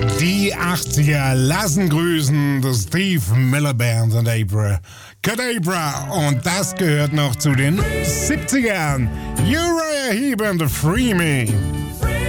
Die 80er lassen grüßen, das Steve Miller Band und Cadabra. Und das gehört noch zu den 70ern. Uriah Heep and the Freeman.